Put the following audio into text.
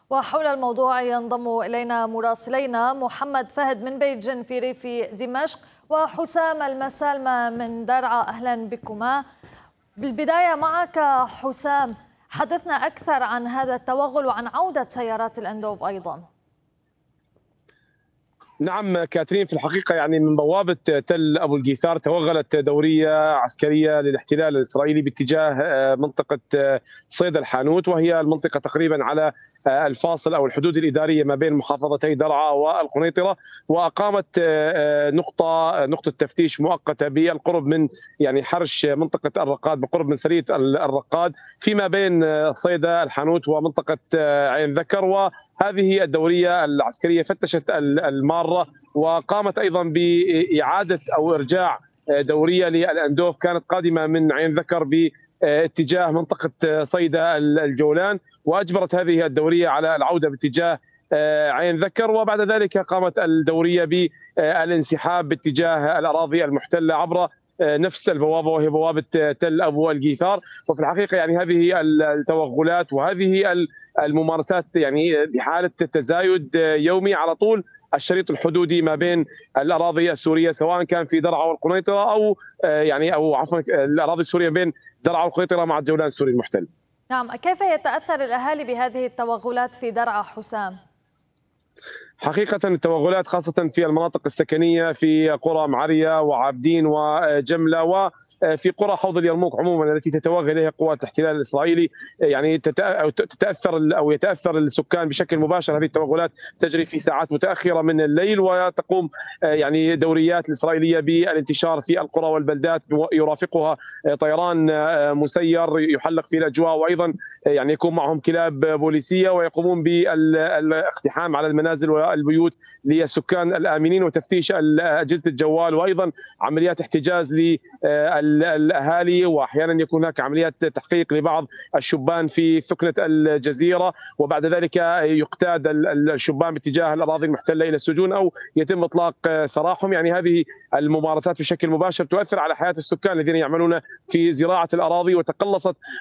وحول الموضوع ينضم إلينا مراسلينا محمد فهد من بيجين في ريف دمشق وحسام المسالمة من درعا. أهلا بكما. بالبداية معك حسام، حدثنا أكثر عن هذا التوغل وعن عودة سيارات الأندوف أيضا. نعم كاترين، في الحقيقة من بوابة تل أبو القيثار توغلت دورية عسكرية للاحتلال الإسرائيلي باتجاه منطقة صيدا الحانوت، وهي المنطقة تقريبا على الفاصل أو الحدود الإدارية ما بين محافظتي درعا والقنيطرة، وأقامت نقطة تفتيش مؤقتة بالقرب من حرش منطقة الرقاد، بقرب من سرية الرقاد فيما بين صيدا الحانوت ومنطقة عين ذكر. وهذه الدورية العسكرية فتشت المارة وقامت ايضا باعاده او ارجاع دوريه للاندوف كانت قادمه من عين ذكر باتجاه منطقه صيدا الجولان، واجبرت هذه الدوريه على العوده باتجاه عين ذكر، وبعد ذلك قامت الدوريه بالانسحاب باتجاه الاراضي المحتله عبر نفس البوابه وهي بوابه تل ابو القيثار. وفي الحقيقه هذه التوغلات وهذه الممارسات بحاله تزايد يومي على طول الشريط الحدودي ما بين الاراضي السوريه، سواء كان في درعا والقنيطره او عفوا الاراضي السوريه بين درعا والقنيطره مع الجولان السوري المحتل. نعم، كيف يتاثر الاهالي بهذه التوغلات في درعا حسام؟ حقيقة التوغلات خاصة في المناطق السكنية في قرى معرية وعابدين وجملة وفي قرى حوض اليرموك عموما التي تتوغل إليها قوات الاحتلال الإسرائيلي تتأثر أو يتأثر السكان بشكل مباشر. هذه التوغلات تجري في ساعات متأخرة من الليل، وتقوم دوريات الإسرائيلية بالانتشار في القرى والبلدات، يرافقها طيران مسير يحلق في الأجواء، وأيضا يكون معهم كلاب بوليسية ويقومون بالاقتحام على المنازل البيوت للسكان الآمنين وتفتيش أجهزة الجوال، وأيضا عمليات احتجاز للأهالي، وأحيانا يكون هناك عمليات تحقيق لبعض الشبان في ثكنة الجزيرة، وبعد ذلك يقتاد الشبان باتجاه الأراضي المحتلة إلى السجون أو يتم إطلاق سراحهم. هذه الممارسات بشكل مباشر تؤثر على حياة السكان الذين يعملون في زراعة الأراضي، وتقلصت